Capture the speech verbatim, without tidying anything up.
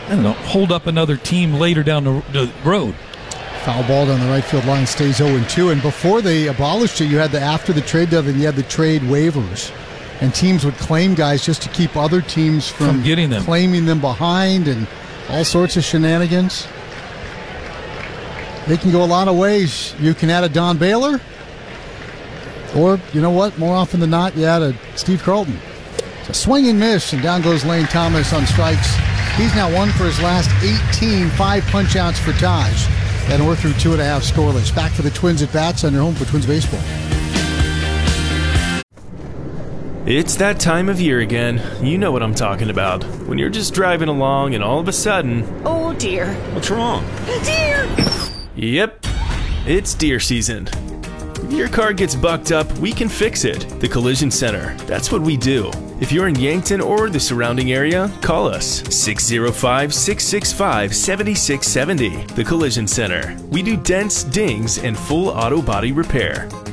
I don't know, hold up another team later down the, the road. Foul ball down the right field line, stays oh and two. And before they abolished it, you had the after the trade deadline, you had the trade waivers. And teams would claim guys just to keep other teams from, from getting them, claiming them behind, and all sorts of shenanigans. They can go a lot of ways. You can add a Don Baylor, or, you know what, more often than not, you add a Steve Carlton. It's a swing and miss, and down goes Lane Thomas on strikes. He's now one for his last eighteen, five punch-outs for Taj. And we're through two and a half scoreless. Back for the Twins at bats on their home for Twins baseball. It's that time of year again. You know what I'm talking about. When you're just driving along and all of a sudden... Oh, dear. What's wrong? Deer! Yep, it's deer season. If your car gets bucked up, we can fix it. The Collision Center. That's what we do. If you're in Yankton or the surrounding area, call us. six oh five, six six five, seven six seven oh. The Collision Center. We do dents, dings, and full auto body repair.